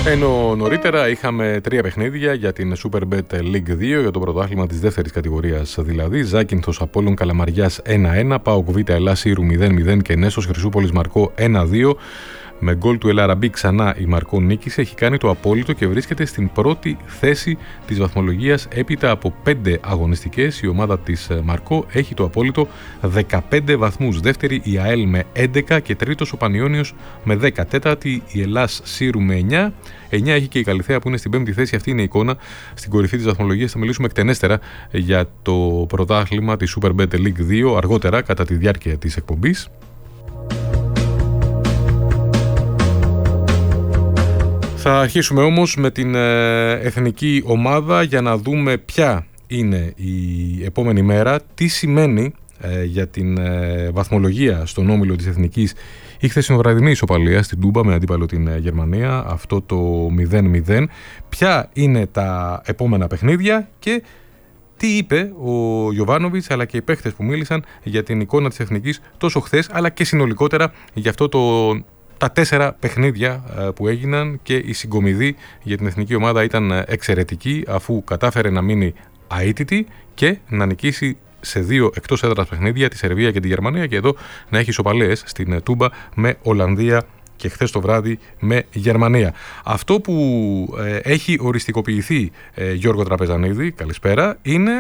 Ενώ νωρίτερα είχαμε 3 παιχνίδια για την Superbet League 2, για το πρωτάθλημα της δεύτερης κατηγορίας δηλαδή. Ζάκυνθος Απόλλων Καλαμαριάς 1-1, ΠΑΟΚ Β Ελλάς Ήρου 0-0 και Νέσος Χρυσούπολης Μαρκό 1-2. Με γκολ του Ελαραμπή ξανά η Μαρκό νίκησε, έχει κάνει το απόλυτο και βρίσκεται στην πρώτη θέση της βαθμολογίας έπειτα από 5 αγωνιστικές. Η ομάδα της Μαρκό έχει το απόλυτο 15 βαθμούς. Δεύτερη η ΑΕΛ με 11 και τρίτος ο Πανιώνιος με 10. Τέταρτη η Ελλάς Σύρου με 9. 9 έχει και η Καλιθέα που είναι στην 5η θέση. Αυτή είναι η εικόνα στην κορυφή της βαθμολογίας. Θα μιλήσουμε εκτενέστερα για το πρωτάθλημα της Superbet League 2 αργότερα κατά τη διάρκεια της εκπομπής. Θα αρχίσουμε όμως με την εθνική ομάδα για να δούμε ποια είναι η επόμενη μέρα, τι σημαίνει για την βαθμολογία στον όμιλο της Εθνικής η χθεσινοβραδινή ισοπαλία στην Τούμπα με αντίπαλο την Γερμανία, αυτό το 0-0, ποια είναι τα επόμενα παιχνίδια και τι είπε ο Γιοβάνοβιτς αλλά και οι παίχτες που μίλησαν για την εικόνα της Εθνικής τόσο χθες αλλά και συνολικότερα για αυτό τα 4 παιχνίδια που έγιναν και η συγκομιδή για την εθνική ομάδα ήταν εξαιρετική αφού κατάφερε να μείνει αίτητη και να νικήσει σε 2 εκτός έδρας παιχνίδια τη Σερβία και τη Γερμανία και εδώ να έχει ισοπαλίες στην Τούμπα με Ολλανδία και χθες το βράδυ με Γερμανία. Αυτό που έχει οριστικοποιηθεί, Γιώργο Τραπεζανίδη, καλησπέρα, είναι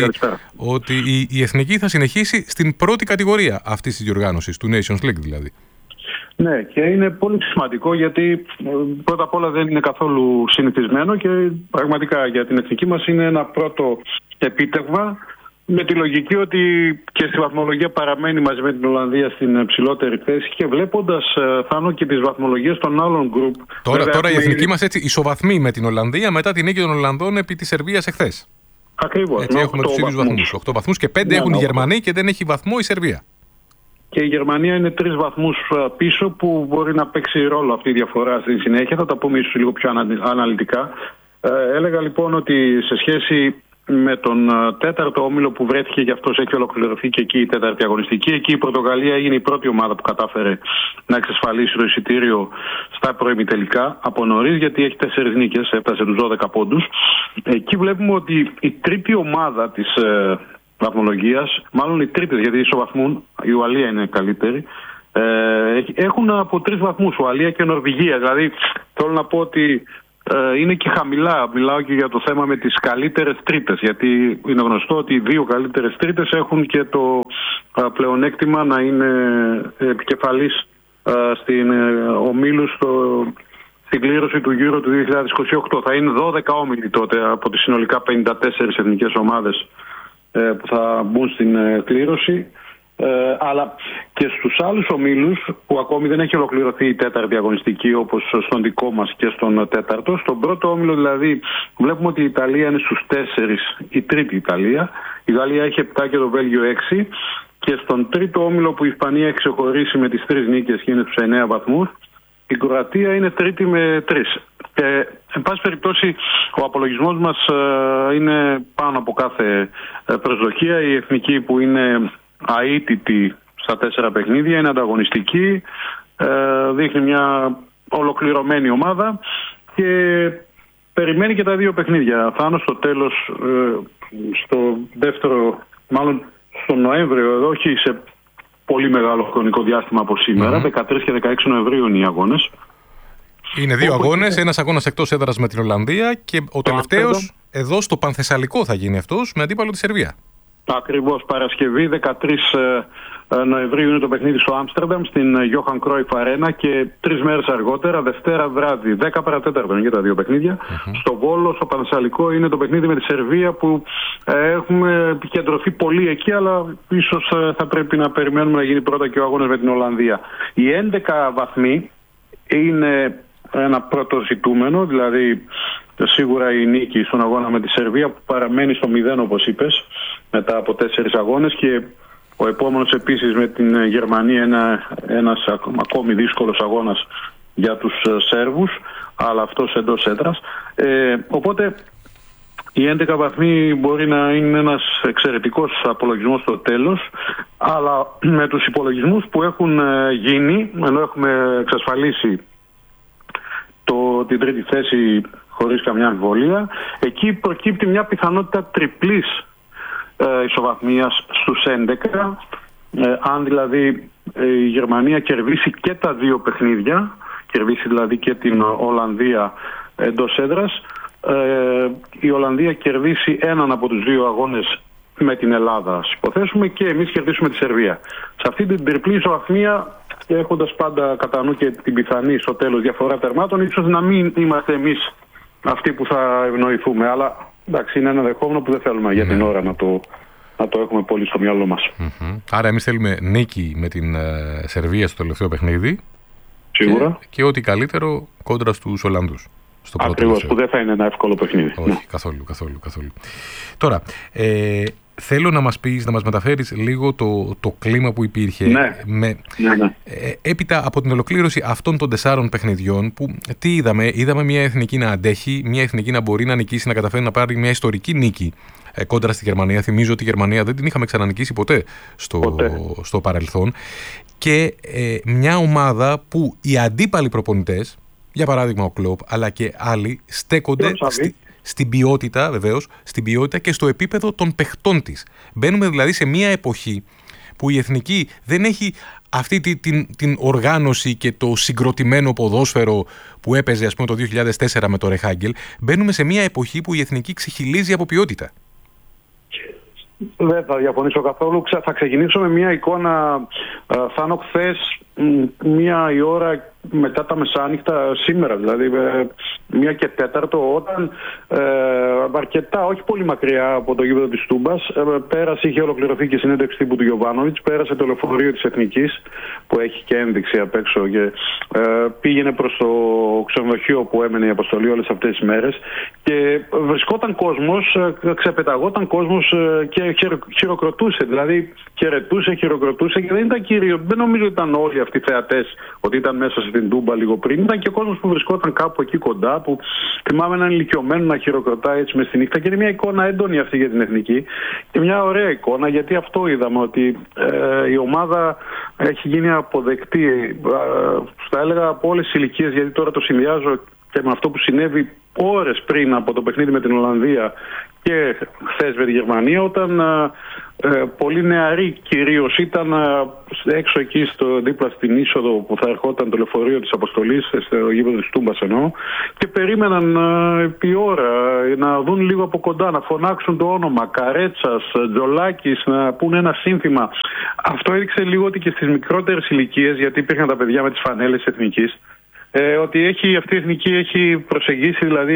ότι η εθνική θα συνεχίσει στην πρώτη κατηγορία αυτής της διοργάνωσης, του Nations League δηλαδή. Ναι, και είναι πολύ σημαντικό γιατί πρώτα απ' όλα δεν είναι καθόλου συνηθισμένο και πραγματικά για την εθνική μας είναι ένα πρώτο επίτευγμα με τη λογική ότι και στη βαθμολογία παραμένει μαζί με την Ολλανδία στην ψηλότερη θέση και βλέποντας Θάνο και τις βαθμολογίες των άλλων γκρουπ. Τώρα η εθνική μας έτσι ισοβαθμεί με την Ολλανδία μετά την νίκη των Ολλανδών επί της Σερβίας εχθές. Ακριβώς. Έτσι έχουμε τους ίδιους βαθμούς. 8 βαθμούς και 5 έχουν οι Γερμανοί και δεν έχει βαθμό η Σερβία. Και η Γερμανία είναι 3 βαθμούς πίσω που μπορεί να παίξει ρόλο αυτή η διαφορά στη συνέχεια. Θα τα πούμε ίσως λίγο πιο αναλυτικά. Έλεγα λοιπόν ότι σε σχέση με τον τέταρτο όμιλο που βρέθηκε και αυτός έχει ολοκληρωθεί και εκεί η τέταρτη αγωνιστική. Εκεί η Πορτογαλία έγινε η πρώτη ομάδα που κατάφερε να εξασφαλίσει το εισιτήριο στα προημιτελικά από νωρίς γιατί έχει 4 νίκες, έφτασε τους 12 πόντους. Εκεί βλέπουμε ότι η τρίτη ομάδα της βαθμολογίας, μάλλον οι τρίτες γιατί ισοβαθμούν, η Ουαλία είναι καλύτερη, έχουν από 3 βαθμούς, Ουαλία και Νορβηγία. Δηλαδή θέλω να πω ότι είναι και χαμηλά. Μιλάω και για το θέμα με τις καλύτερες τρίτες, γιατί είναι γνωστό ότι οι 2 καλύτερες τρίτες έχουν και το πλεονέκτημα να είναι επικεφαλής στην ομίλου στην κλήρωση του Euro του 2028. Θα είναι 12 όμιλοι τότε από τις συνολικά 54 εθνικές ομάδες που θα μπουν στην κλήρωση, αλλά και στους άλλους ομίλους που ακόμη δεν έχει ολοκληρωθεί η τέταρτη αγωνιστική όπως στον δικό μας και στον τέταρτο. Στον πρώτο όμιλο δηλαδή βλέπουμε ότι η Ιταλία είναι στους 4, η τρίτη Ιταλία, η Γαλλία έχει 7 και το Βέλγιο 6 και στον τρίτο όμιλο που η Ισπανία έχει ξεχωρίσει με τις 3 νίκες και είναι στους 9 βαθμούς, η Κροατία είναι τρίτη με 3. Εν πάση περιπτώσει, ο απολογισμός μας είναι πάνω από κάθε προσδοκία. Η εθνική που είναι αίτητη στα 4 παιχνίδια είναι ανταγωνιστική, δείχνει μια ολοκληρωμένη ομάδα και περιμένει και τα 2 παιχνίδια. Θάνο στο τέλος, στο δεύτερο, μάλλον στο Νοέμβριο, εδώ όχι σε πολύ μεγάλο χρονικό διάστημα από σήμερα, 13 και 16 Νοεμβρίου είναι οι αγώνες. Είναι 2 αγώνες, ένας αγώνας εκτός έδρας με την Ολλανδία και ο τελευταίος εδώ στο Πανθεσσαλικό θα γίνει αυτός με αντίπαλο τη Σερβία. Ακριβώς, Παρασκευή 13 Νοεμβρίου είναι το παιχνίδι στο Άμστερνταμ στην Johan Cruyff Arena και 3 μέρες αργότερα, Δευτέρα βράδυ, 10 παρατέταρτο είναι και τα 2 παιχνίδια. Στο Βόλο, στο Πανθεσσαλικό είναι το παιχνίδι με τη Σερβία που έχουμε επικεντρωθεί πολύ εκεί, αλλά ίσως θα πρέπει να περιμένουμε να γίνει πρώτα και ο αγώνας με την Ολλανδία. Οι 11 βαθμοί είναι ένα πρώτο ζητούμενο, δηλαδή σίγουρα η νίκη στον αγώνα με τη Σερβία που παραμένει στο 0 όπως είπες μετά από 4 αγώνες και ο επόμενος επίσης με την Γερμανία ένας ακόμη δύσκολος αγώνας για τους Σέρβους, αλλά αυτός εντός έδρας. Οπότε οι 11 βαθμοί μπορεί να είναι ένας εξαιρετικός απολογισμός στο τέλος, αλλά με τους υπολογισμούς που έχουν γίνει, ενώ έχουμε εξασφαλίσει την τρίτη θέση χωρίς καμιά αμφιβολία. Εκεί προκύπτει μια πιθανότητα τριπλής ισοβαθμίας στους 11. Αν δηλαδή η Γερμανία κερδίσει και τα δύο παιχνίδια, κερδίσει δηλαδή και την Ολλανδία εντός έδρας, η Ολλανδία κερδίσει έναν από τους δύο αγώνες με την Ελλάδα, ας υποθέσουμε, και εμείς κερδίσουμε τη Σερβία. Σε αυτή την τριπλή ισοβαθμία, έχοντας πάντα κατά νου και την πιθανή στο τέλος διαφορά τερμάτων, ίσως να μην είμαστε εμείς αυτοί που θα ευνοηθούμε. Αλλά εντάξει, είναι ένα δεχόμενο που δεν θέλουμε για την ώρα να το έχουμε πολύ στο μυαλό μας. Άρα εμείς θέλουμε νίκη με την Σερβία στο τελευταίο παιχνίδι. Σίγουρα. Και ό,τι καλύτερο κόντρα στους Ολλανδούς. Ακριβώς, που δεν θα είναι ένα εύκολο παιχνίδι. Όχι, καθόλου. Τώρα, θέλω να μας πεις, να μας μεταφέρεις λίγο το κλίμα που υπήρχε. Ναι. Έπειτα από την ολοκλήρωση αυτών των 4 παιχνιδιών, που τι είδαμε? Είδαμε μια εθνική να αντέχει, μια εθνική να μπορεί να νικήσει, να καταφέρει να πάρει μια ιστορική νίκη κόντρα στη Γερμανία. Θυμίζω ότι η Γερμανία δεν την είχαμε ξανανικήσει ποτέ στο παρελθόν. Και μια ομάδα που οι αντίπαλοι προπονητές, για παράδειγμα ο Κλοπ, αλλά και άλλοι, στέκονται στην ποιότητα, βεβαίως, στην ποιότητα και στο επίπεδο των παιχτών της. Μπαίνουμε δηλαδή σε μια εποχή που η εθνική δεν έχει αυτή την οργάνωση και το συγκροτημένο ποδόσφαιρο που έπαιζε, ας πούμε, το 2004 με το Ρεχάγκελ. Μπαίνουμε σε μια εποχή που η εθνική ξεχυλίζει από ποιότητα. Δεν θα διαφωνήσω καθόλου. Θα ξεκινήσω με μια εικόνα, Θάνο, χθες, 1 η ώρα μετά τα μεσάνυχτα, σήμερα δηλαδή, 1:04, όταν αρκετά, όχι πολύ μακριά από το γήπεδο της Τούμπας, πέρασε, είχε ολοκληρωθεί και η συνέντευξη τύπου του Γιοβάνοβιτς, πέρασε το λεωφορείο της Εθνικής, που έχει και ένδειξη απ' έξω, και πήγαινε προς το ξενοδοχείο που έμενε η αποστολή όλες αυτές τις μέρες, και βρισκόταν κόσμος, ξεπεταγόταν κόσμος και χειροκροτούσε, δηλαδή χειροκροτούσε, και δεν νομίζω ότι ήταν όλοι αυτοί οι θεατές, ότι ήταν μέσα στην Τούμπα λίγο πριν. Ήταν και ο κόσμος που βρισκόταν κάπου εκεί κοντά, που θυμάμαι έναν ηλικιωμένο να χειροκροτάει έτσι μες στη νύχτα, και είναι μια εικόνα έντονη αυτή για την εθνική και μια ωραία εικόνα, γιατί αυτό είδαμε, ότι η ομάδα έχει γίνει αποδεκτή, θα έλεγα, από όλες τις ηλικίες, γιατί τώρα το συνδυάζω και με αυτό που συνέβη ώρες πριν από το παιχνίδι με την Ολλανδία και χθες με τη Γερμανία, όταν πολύ νεαροί κυρίως ήταν έξω εκεί δίπλα στην είσοδο που θα ερχόταν το λεωφορείο της αποστολής, στο γήπεδο της Τούμπας εννοώ, και περίμεναν επί ώρα να δουν λίγο από κοντά, να φωνάξουν το όνομα Καρέτσας, Τζολάκης, να πούνε ένα σύνθημα. Αυτό έδειξε λίγο ότι και στις μικρότερες ηλικίες, γιατί υπήρχαν τα παιδιά με τις φανέλες εθνικής, ότι αυτή η εθνική έχει προσεγγίσει δηλαδή